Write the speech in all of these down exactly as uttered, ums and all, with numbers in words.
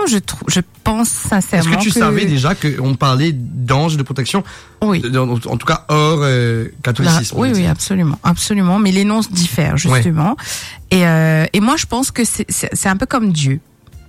je trouve, je pense sincèrement Est-ce que tu que... savais déjà qu'on parlait d'anges de protection? Oui. De, en, en tout cas, hors euh, catholicisme. Là, oui, oui, absolument, absolument. Mais les noms diffèrent, justement. Ouais. Et, euh, et moi, je pense que c'est, c'est, c'est un peu comme Dieu,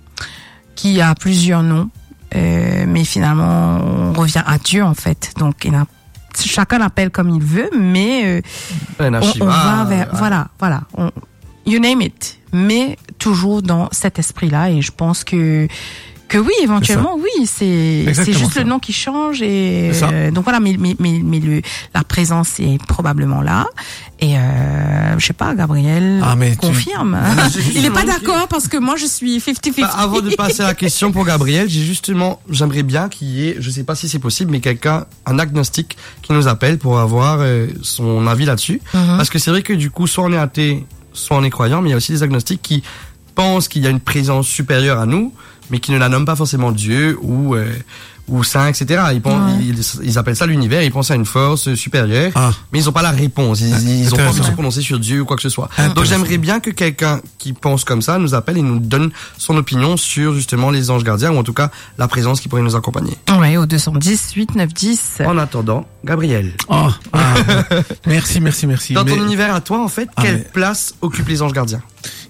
qui a plusieurs noms. Euh, mais finalement, on revient à Dieu, en fait. Donc, il a, chacun l'appelle comme il veut, mais euh, on, on va vers... Ah. Voilà, voilà. On, you name it. Mais toujours dans cet esprit-là. Et je pense que... Que oui, éventuellement, oui, c'est c'est juste ça. Le nom qui change et euh, donc voilà, mais mais mais, mais le la présence est probablement là et euh, je sais pas, Gabriel ah, confirme. Tu... Il est pas d'accord parce que moi je suis cinquante cinquante. Bah, avant de passer à la question pour Gabriel, j'ai justement, j'aimerais bien qu'il y ait, je sais pas si c'est possible, mais quelqu'un, un agnostique qui nous appelle pour avoir euh, son avis là-dessus, mm-hmm. parce que c'est vrai que du coup, soit on est athée, soit on est croyant, mais il y a aussi des agnostiques qui pensent qu'il y a une présence supérieure à nous, mais qui ne la nomment pas forcément Dieu ou euh, ou saint, et cetera. Ils, pensent, ouais. ils, ils appellent ça l'univers, ils pensent à une force supérieure, ah. mais ils n'ont pas la réponse. Ils, ils ont pas envie de se prononcer sur Dieu ou quoi que ce soit. Donc j'aimerais bien que quelqu'un qui pense comme ça nous appelle et nous donne son opinion sur justement les anges gardiens, ou en tout cas la présence qui pourrait nous accompagner. Ouais, au deux cent dix, huit neuf dix. En attendant, Gabriel. Oh, ah, merci, merci, merci. Dans mais... ton univers à toi, en fait, ah, quelle mais... place occupent les anges gardiens?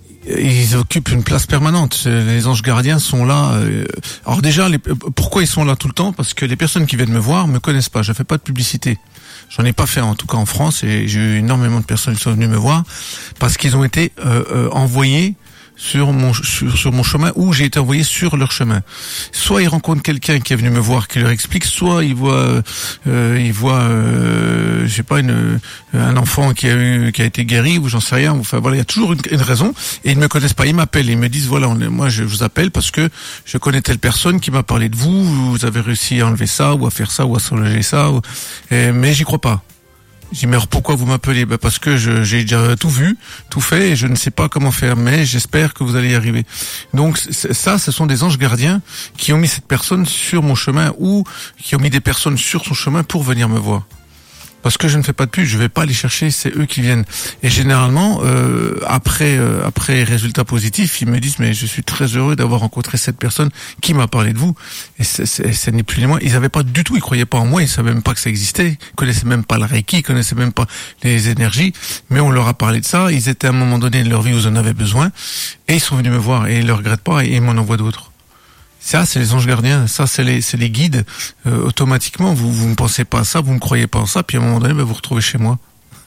Ils occupent une place permanente. Les anges gardiens sont là. Alors déjà, les... pourquoi ils sont là tout le temps? Parce que les personnes qui viennent me voir me connaissent pas. Je fais pas de publicité. J'en ai pas fait, en tout cas en France, et j'ai eu énormément de personnes qui sont venues me voir parce qu'ils ont été euh, euh, envoyés sur mon sur, sur mon chemin, ou j'ai été envoyé sur leur chemin. Soit ils rencontrent quelqu'un qui est venu me voir, qui leur explique, soit ils voient euh, ils voient euh, je sais pas une un enfant qui a eu qui a été guéri, ou j'en sais rien. Enfin voilà, il y a toujours une, une raison, et ils me connaissent pas, ils m'appellent, ils me disent voilà, on est, moi je vous appelle parce que je connais telle personne qui m'a parlé de vous, vous avez réussi à enlever ça ou à faire ça ou à soulager ça, ou, et, mais j'y crois pas. J'ai dit, mais alors pourquoi vous m'appelez? Ben parce que je, j'ai déjà tout vu, tout fait, et je ne sais pas comment faire, mais j'espère que vous allez y arriver. Donc ça, ce sont des anges gardiens qui ont mis cette personne sur mon chemin, ou qui ont mis des personnes sur son chemin pour venir me voir. Parce que je ne fais pas de pub, je vais pas les chercher, c'est eux qui viennent. Et généralement, euh, après euh, après résultat positif, ils me disent mais je suis très heureux d'avoir rencontré cette personne qui m'a parlé de vous. Et ce n'est plus ni moins. Ils avaient pas du tout, ils croyaient pas en moi, ils savaient même pas que ça existait, ils connaissaient même pas le Reiki, ils connaissaient même pas les énergies. Mais on leur a parlé de ça. Ils étaient à un moment donné de leur vie où ils en avaient besoin, et ils sont venus me voir, et ils le regrettent pas, et ils m'en envoient d'autres. Ça, c'est les anges gardiens. Ça, c'est les, c'est les guides. Euh, automatiquement, vous, vous ne pensez pas à ça, vous ne croyez pas en ça, puis à un moment donné, ben, vous vous retrouvez chez moi.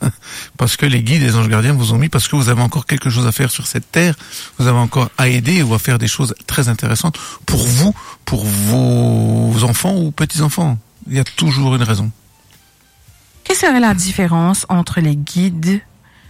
Parce que les guides, les anges gardiens vous ont mis, parce que vous avez encore quelque chose à faire sur cette terre. Vous avez encore à aider ou à faire des choses très intéressantes pour vous, pour vos enfants ou petits-enfants. Il y a toujours une raison. Quelle serait la différence entre les guides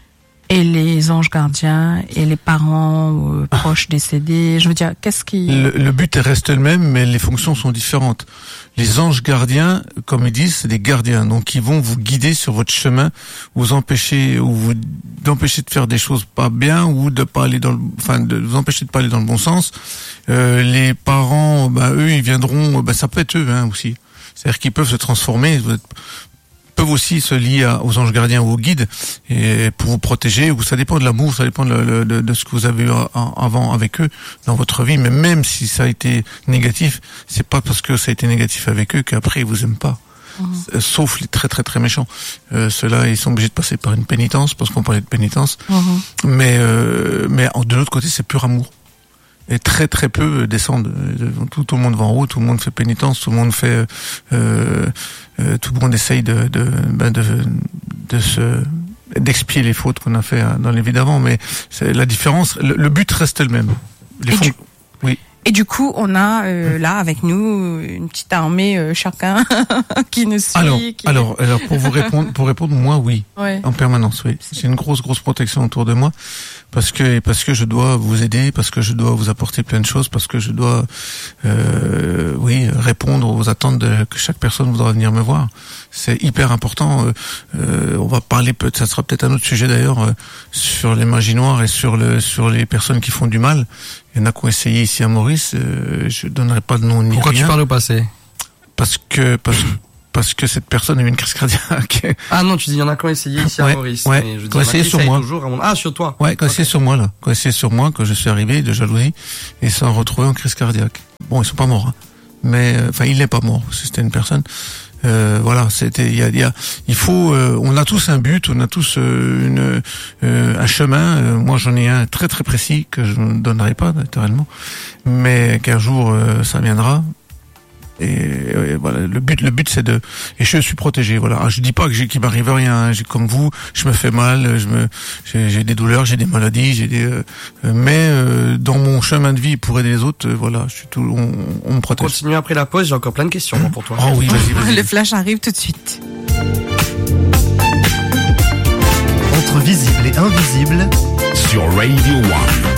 et les anges gardiens et les parents euh, proches décédés? Je veux dire, qu'est-ce qui... Le, le but reste le même, mais les fonctions sont différentes. Les anges gardiens, comme ils disent, c'est des gardiens. Donc, ils vont vous guider sur votre chemin, vous empêcher, ou vous d'empêcher de faire des choses pas bien, ou de pas aller dans le, enfin, de vous empêcher de pas aller dans le bon sens. Euh, les parents, bah, eux, ils viendront, bah, ça peut être eux, hein, aussi. C'est-à-dire qu'ils peuvent se transformer. Vous êtes, peuvent aussi se lier à, aux anges gardiens ou aux guides, et pour vous protéger, ou ça dépend de l'amour, ça dépend de, de, de, de ce que vous avez eu avant avec eux dans votre vie. Mais même si ça a été négatif, c'est pas parce que ça a été négatif avec eux qu'après ils vous aiment pas. Mmh. Sauf les très très très méchants. Euh, ceux-là, ils sont obligés de passer par une pénitence, parce qu'on parlait de pénitence. Mmh. Mais euh, mais de l'autre côté, c'est pur amour. Et très très peu descendent. Tout, tout le monde va en haut, tout le monde fait pénitence, tout le monde fait, euh, euh, tout le monde essaye de de, ben de de se d'expier les fautes qu'on a fait dans les vies d'avant. Mais c'est la différence. Le, le but reste le même. Les fonds, du, oui. Et du coup, on a euh, là avec nous une petite armée euh, chacun qui nous suit. Alors, qui... alors, alors pour vous répondre, pour répondre, moi oui, ouais. En permanence, oui. C'est une grosse grosse protection autour de moi. Parce que parce que je dois vous aider, parce que je dois vous apporter plein de choses, parce que je dois euh, oui répondre aux attentes de que chaque personne voudra venir me voir. C'est hyper important. Euh, euh, on va parler peut-être, ça sera peut-être un autre sujet d'ailleurs, euh, sur les magies noires et sur le sur les personnes qui font du mal. Il y en a qui ont essayé ici à Maurice. Euh, je donnerai pas de nom ni Pourquoi rien. Tu parles au passé? Parce que parce parce que cette personne a eu une crise cardiaque. Ah non, tu dis, il y en a qui ont essayé ici ouais, à Maurice. Ouais, mais je qui ont essayé sur moi. Toujours à mon... Ah, sur toi. Ouais, qui ont okay. essayé sur moi, là. Qui ont essayé sur moi, quand je suis arrivé, de jalousie, et ils sont retrouvés en crise cardiaque. Bon, ils sont pas morts, hein. Mais, enfin, il n'est pas mort, c'était une personne. Euh, voilà, c'était, il y a, il y a, il faut, euh, on a tous un but, on a tous euh, une, euh, un chemin. Euh, moi, j'en ai un très très précis que je ne donnerai pas naturellement, mais qu'un jour euh, ça viendra. Et, et voilà, le but, le but, c'est de, et je suis protégé. Voilà, je dis pas que j'ai, qu'il m'arrive rien. J'ai comme vous, je me fais mal, je me, j'ai, j'ai des douleurs, j'ai des maladies, j'ai des, euh, mais euh, dans mon chemin de vie pour aider les autres, euh, voilà, je suis tout, on, on me protège. Continue après la pause. J'ai encore plein de questions moi, pour toi. Oh oui, vas-y, vas-y. Le flash arrive tout de suite. Entre visible et invisible sur Radio One.